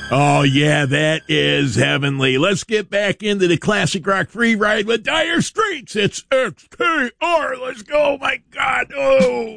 Oh, yeah, that is heavenly. Let's get back into the classic rock free ride with Dire Straits. It's XKR. Let's go. My God. Oh.